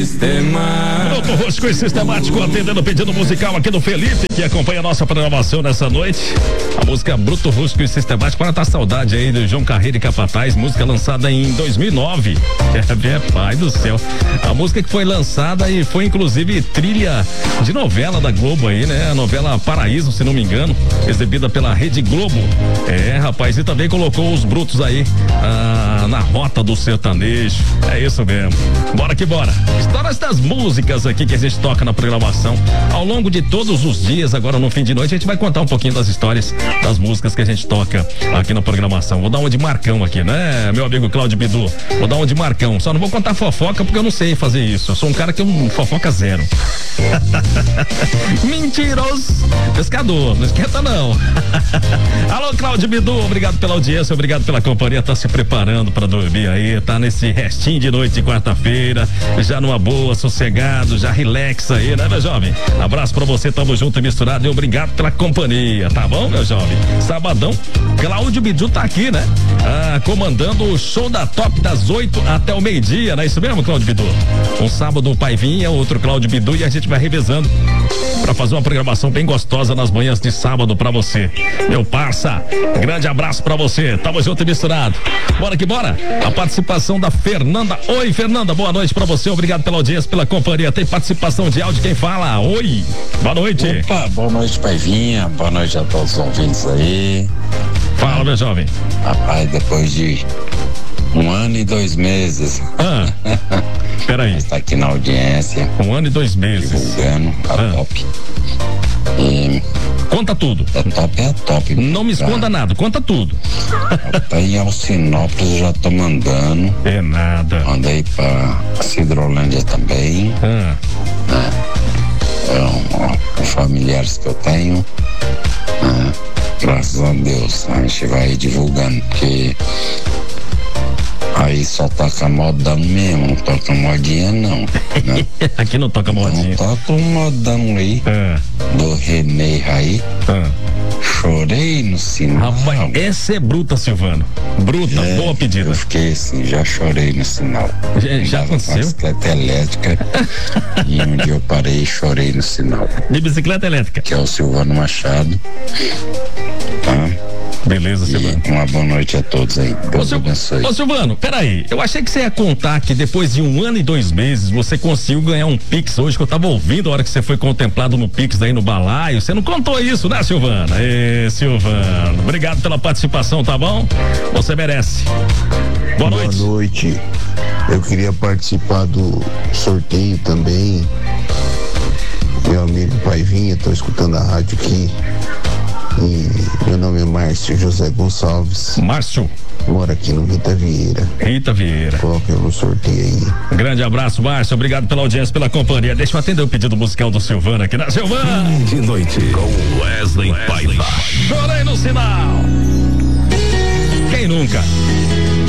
Bruto Rosco e Sistemático atendendo o pedido musical aqui do Felipe, que acompanha a nossa programação nessa noite. A música Bruto Rosco e Sistemático, para tá saudade aí do João Carreiro e Capataz, música lançada em 2009. Pai do céu. A música que foi lançada e foi inclusive trilha de novela da Globo aí, né? A novela Paraíso, se não me engano, exibida pela Rede Globo. Rapaz, e também colocou os brutos aí na rota do sertanejo. É isso mesmo. Bora que bora. Histórias das músicas aqui que a gente toca na programação ao longo de todos os dias. Agora no fim de noite a gente vai contar um pouquinho das histórias das músicas que a gente toca aqui na programação. Vou dar uma de Marcão aqui, né, meu amigo Cláudio Bidu? Vou dar uma de Marcão. Só não vou contar fofoca porque eu não sei fazer isso. Eu sou um cara que fofoca zero. Mentiroso. Pescador, não esquenta não. Alô, Cláudio Bidu, obrigado pela audiência, obrigado pela companhia. Tá se preparando pra dormir aí, tá nesse restinho de noite de quarta-feira, já numa boa, sossegado, já relaxa aí, né, meu jovem? Abraço pra você, tamo junto e misturado e obrigado pela companhia, tá bom, meu jovem? Sabadão, Cláudio Bidu tá aqui, né? Comandando o show da Top das 8 até o meio-dia, não é isso mesmo, Cláudio Bidu? Um sábado o Paivinha, outro Cláudio Bidu e a gente vai revezando pra fazer uma programação bem gostosa nas manhãs de sábado pra você. Meu parça, grande abraço pra você, tamo junto e misturado. Bora que bora, a participação da Fernanda. Oi, Fernanda, boa noite pra você, obrigado pela audiência, pela companhia. Tem participação de áudio, quem fala? Oi, boa noite. Opa, boa noite, Paivinha, boa noite a todos os ouvintes aí. Fala, meu jovem. Rapaz, depois de 1 ano e 2 meses. Peraí. Está aqui na audiência. 1 ano e 2 meses. Divulgando a Top. Conta tudo. A Top é a Top. Não me esconda nada, conta tudo. Até em Alcinópolis eu já tô mandando. É nada. Mandei pra Cidrolândia também. Familiares que eu tenho. Graças a Deus, a gente vai divulgando, porque aí só toca modão mesmo, não toca modinha não, né? Aqui não toca modinha. Não toca um modão aí, do Renê Raí. Chorei no sinal. Rapaz, essa é bruta, Silvano. Bruta, boa pedida. Eu fiquei assim, já chorei no sinal. Já aconteceu? Bicicleta elétrica. E um dia eu parei e chorei no sinal. De bicicleta elétrica? Que é o Silvano Machado. Beleza, Silvano. Uma boa noite a todos aí. Deus abençoe. Ô, Silvano, peraí. Eu achei que você ia contar que depois de 1 ano e 2 meses você conseguiu ganhar um Pix hoje, que eu tava ouvindo a hora que você foi contemplado no Pix aí no balaio. Você não contou isso, né, Silvano? Silvano, obrigado pela participação, tá bom? Você merece. Boa noite. Boa noite. Eu queria participar do sorteio também. Meu amigo Paivinha, tô escutando a rádio aqui. E meu nome é Márcio José Gonçalves. Márcio. Moro aqui no Rita Vieira. Rita Vieira. Coloca no sorteio aí. Grande abraço, Márcio. Obrigado pela audiência, pela companhia. Deixa eu atender o pedido musical do Silvano aqui, né? Silvano! De noite com Wesley Paiva. Chorei no sinal. Quem nunca?